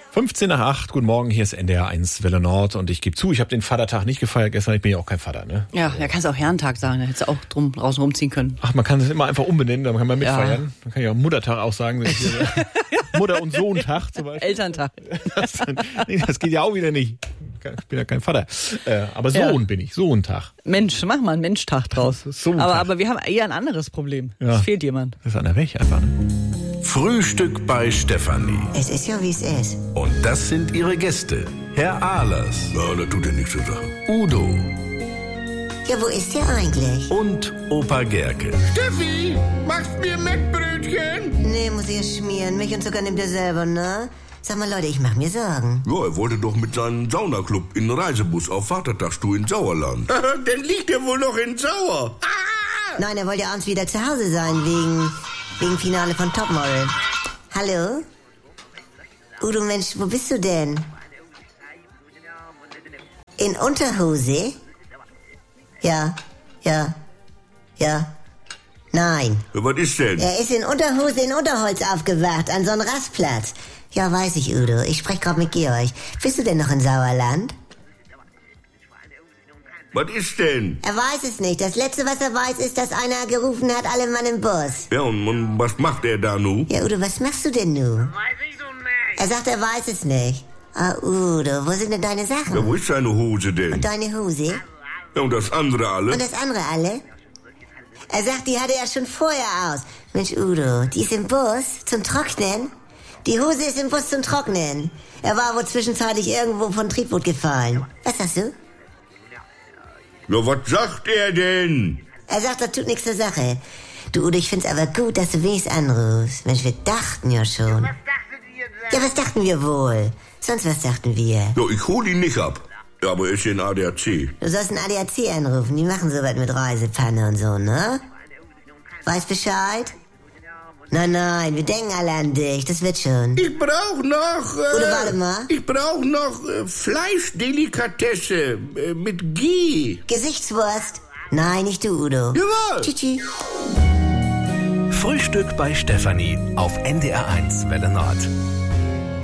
15 nach 8, guten Morgen, hier ist NDR 1 Welle Nord und ich gebe zu, ich habe den Vatertag nicht gefeiert gestern, ich bin ja auch kein Vater, ne? Ja, da kannst du auch Herrentag sagen, da hättest du auch draußen rumziehen können. Ach, man kann es immer einfach umbenennen, dann kann man mitfeiern. Ja. Man kann ja auch Muttertag auch sagen. Mutter- und Sohntag zum Beispiel. Elterntag. Das geht ja auch wieder nicht. Ich bin ja kein Vater. Aber Sohn bin ich, Sohntag. Mensch, mach mal einen Mensch-Tag draus. Aber wir haben eher ein anderes Problem. Ja. Es fehlt jemand. Das ist einer weg einfach. Frühstück bei Stefanie. Es ist ja, wie es ist. Und das sind ihre Gäste. Herr Ahlers. Ja, das tut ja nichts zur Sache. Udo Ja, wo ist der eigentlich? und Opa Gerke. Steffi, machst mir Mettbrötchen? Nee, muss ich ja schmieren. Milch und Zucker nimmt er selber, ne? Sag mal, Leute, ich mach mir Sorgen. Ja, er wollte doch mit seinem Saunaclub in den Reisebus auf Vatertagstour in Sauerland. Dann liegt er wohl noch in Sauer. Nein, er wollte abends wieder zu Hause sein, wegen Finale von Topmodel. Hallo? Udo, Mensch, wo bist du denn? In Unterhose? Ja. Nein. Ja, was ist denn? Er ist in Unterhose in Unterholz aufgewacht, an so einem Rastplatz. Ja, weiß ich, Udo. Ich sprech grad mit Georg. Bist du denn noch in Sauerland? Was ist denn? Er weiß es nicht. Das Letzte, was er weiß, ist, dass einer gerufen hat, alle Mann im Bus. Ja, und was macht er da nu? Ja, Udo, was machst du denn nu? Weiß ich so nicht. Er sagt, er weiß es nicht. Ah, Udo, wo sind denn deine Sachen? Ja, wo ist seine Hose denn? Und deine Hose? Ja, und das andere alle? Und das andere alle? Er sagt, die hatte er schon vorher aus. Mensch, Udo, die ist im Bus zum Trocknen? Die Hose ist im Bus zum Trocknen. Er war wohl zwischenzeitlich irgendwo von Triebboot gefallen. Was sagst du? Ja, was sagt er denn? Er sagt, das tut nichts zur Sache. Du, Udo, ich find's aber gut, dass du wenigstens anrufst. Mensch, wir dachten ja schon. Was dachtet ihr denn? Ja, was dachten wir wohl? Sonst was dachten wir? Ja, ich hol ihn nicht ab. Ja, aber er ist in ADAC. Du sollst einen ADAC anrufen, die machen sowas mit Reisepanne und so, ne? Weiß Bescheid? Nein, wir denken alle an dich, das wird schon. Ich brauch noch... Oder warte mal. Ich brauch noch Fleischdelikatesse mit Ghee. Gesichtswurst? Nein, nicht du, Udo. Jawohl. Tschüssi. Frühstück bei Stefanie auf NDR 1 Welle Nord.